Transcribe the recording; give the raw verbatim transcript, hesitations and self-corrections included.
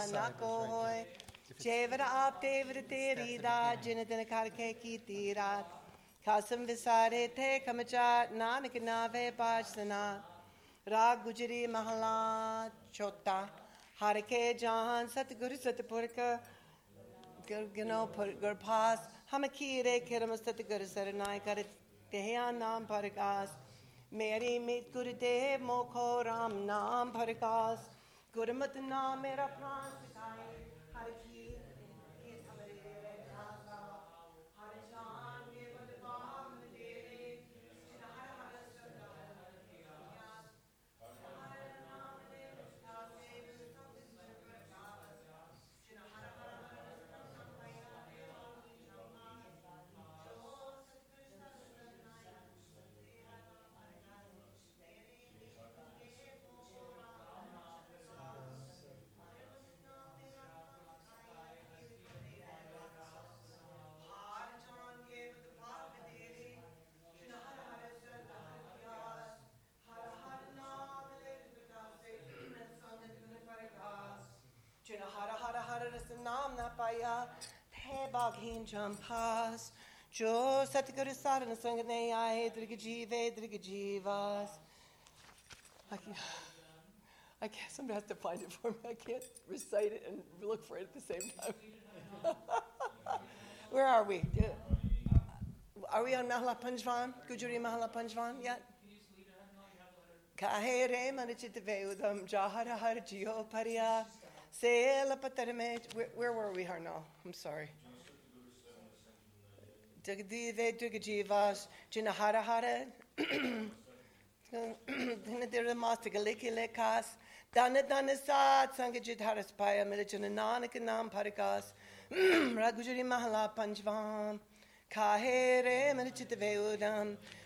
nako hoy. Jevada ap devada teri da jinadana karke ki tira. Kasam visare te kamajat nanak nave bajsana. Rag Gujari Mahala Chota. Harike Jahan Satguru Satapurka. Gurgano Gurpas. Hamakire Kiramas Satguru Saranai Karit Tehan Nam Parikas. Mary Mit Gurudev Moko Ram Nam Parikas. Gurumat Nam Mera Pran Sikai. Hariki. Hara Hara Hara Rasanam Napaya Te Baghin Jampas Jo Satguru Sarana Sanganaya Drigajive Drigajivas. I can, I guess somebody has to find it for me. I can't recite it and look for it at the same time. Where are we? Are we on Mahala Panjvan? Gujari Mahala Panjvan yet? Kahere Manichitave Udam Jahara Har Jio Pariya. Where, where were we, Harno? I'm sorry. Jagadive Dugajivas, Jinahara Hara, Dinadira Mastigaliki Lekas, Dana Dana Sad, Sangajit Haraspaya, Milijananakanam Parikas, Ragujari Mahala Panjvam, Kahere Manichitaveudam,